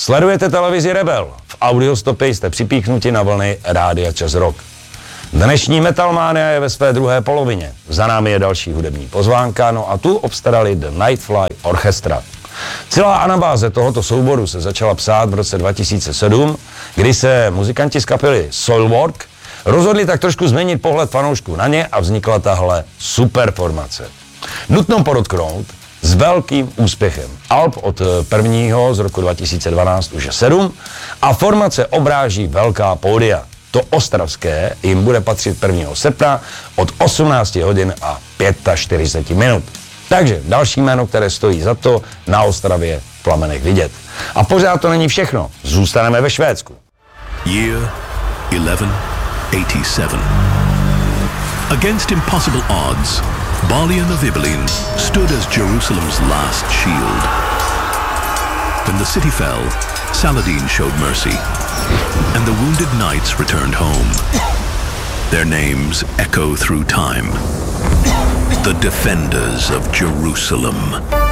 Sledujete televizi Rebel. V audiostopě jste připíchnuti na vlny Rádia Čas Rock. Dnešní Metalmania je ve své druhé polovině. Za námi je další hudební pozvánka, no a tu obstarali The Nightfly Orchestra. Celá anabáze tohoto souboru se začala psát v roce 2007, kdy se muzikanti z kapely Soilwork rozhodli tak trošku změnit pohled fanoušků na ně a vznikla tahle superformace. Nutno podotknout, s velkým úspěchem. Alb od prvního z roku 2012 už je 7 a formace obráží velká pódia. To ostravské jim bude patřit 1. srpna od 18 hodin a 45 minut. Takže další jméno, které stojí za to na Ostravě v plamenech vidět. A pořád to není všechno. Zůstaneme ve Švédsku. Year 1187. Against impossible odds, Balian of Ibelin stood as Jerusalem's last shield. When the city fell, Saladin showed mercy, and the wounded knights returned home. Their names echo through time. The Defenders of Jerusalem.